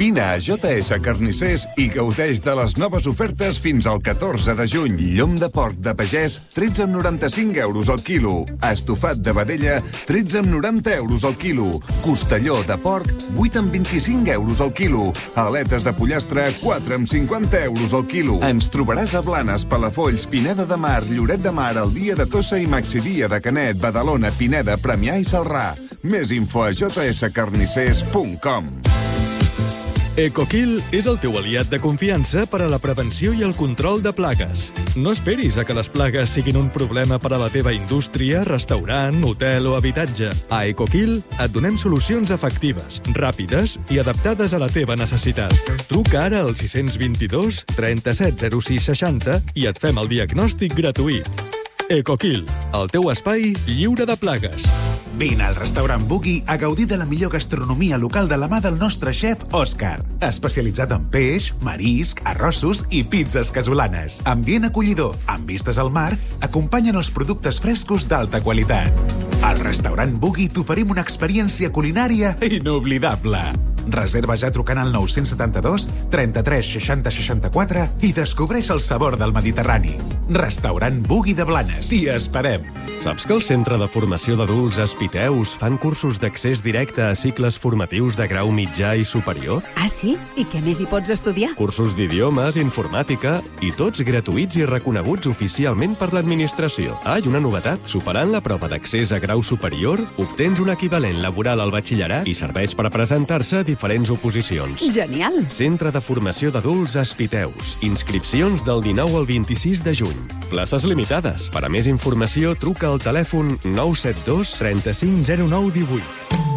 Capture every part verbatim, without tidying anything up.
Vine a J S Carnissers i gaudeix de les noves ofertes fins al catorze de juny. Llom de porc de pagès, tretze coma noranta-cinc euros al quilo. Estofat de vedella, tretze coma noranta euros al quilo. Costelló de porc, vuit coma vint-i-cinc euros al quilo. Aletes de pollastre, quatre coma cinquanta euros al quilo. Ens trobaràs a Blanes, Palafolls, Pineda de Mar, Lloret de Mar, el dia de Tossa i Maxidia de Canet, Badalona, Pineda, Premià i Celrà. Més info a j s carnissers punt com. EcoKill és el teu aliat de confiança per a la prevenció i el control de plagues. No esperis a que les plagues siguin un problema per a la teva indústria, restaurant, hotel o habitatge. A EcoKill et donem solucions efectives, ràpides i adaptades a la teva necessitat. Truca ara al sis dos dos, trenta-set zero sis seixanta i et fem el diagnòstic gratuït. EcoKill, el teu espai lliure de plagues. Vine al restaurant Boogie a gaudir de la millor gastronomia local de la mà del nostre xef Òscar, especialitzat en peix, marisc, arrossos i pizzas casolanes. Ambient acollidor, amb vistes al mar, acompanyen els productes frescos d'alta qualitat. Al restaurant Boogie t'oferim una experiència culinària inoblidable. Reserva ja trucant al nou set dos, trenta-tres, seixanta, seixanta-quatre i descobreix el sabor del Mediterrani. Restaurant Boogie de Blanes. T'hi esperem. Saps que el Centre de Formació d'Adults Espiteus fan cursos d'accés directe a cicles formatius de grau mitjà i superior? Ah, sí? I què més hi pots estudiar? Cursos d'idiomes, informàtica i tots gratuïts i reconeguts oficialment per l'administració. Ah, i una novetat. Superant la prova d'accés a grau superior, obtens un equivalent laboral al batxillerat i serveix per presentar-se a diferents oposicions. Genial! Centre de Formació d'Adults Espiteus. Inscripcions del dinou al vint-i-sis de juny. Places limitades. Per a més informació, truca al telèfon nou set dos, trenta-cinc, zero nou, divuit.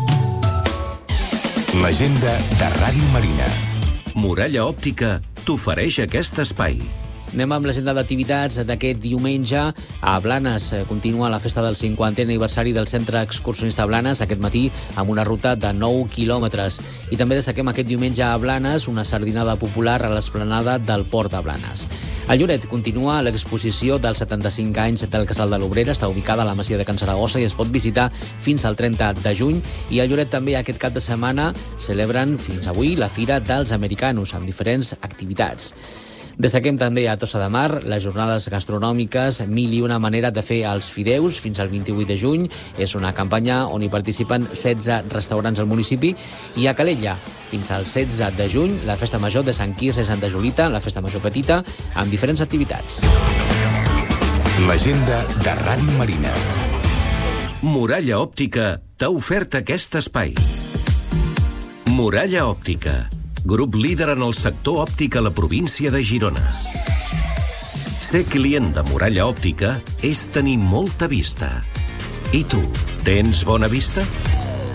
L'agenda de Ràdio Marina. Muralla Òptica t'ofereix aquest espai. Anem amb l'agenda d'activitats d'aquest diumenge. A Blanes continua la festa del cinquantè aniversari del Centre Excursionista Blanes, aquest matí amb una ruta de nou quilòmetres. I també destaquem aquest diumenge a Blanes una sardinada popular a l'esplanada del Port de Blanes. A Lloret continua l'exposició dels setanta-cinc anys del Casal de l'Obrera. Està ubicada a la Masia de Can Saragossa i es pot visitar fins al trenta de juny. I a Lloret també aquest cap de setmana celebren fins avui la Fira dels Americanos amb diferents activitats. Destaquem també a Tossa de Mar les jornades gastronòmiques Mil i una manera de fer els fideus fins al vint-i-vuit de juny. És una campanya on hi participen setze restaurants al municipi. I a Calella, fins al setze de juny, la festa major de Sant Quirze i Santa Julita, la festa major petita, amb diferents activitats. L'agenda de Ràdio Marina. Muralla Òptica t'ha ofert aquest espai. Muralla Òptica, grup líder en el sector òptic a la província de Girona. Ser client de Muralla Òptica és tenir molta vista. I tu, tens bona vista?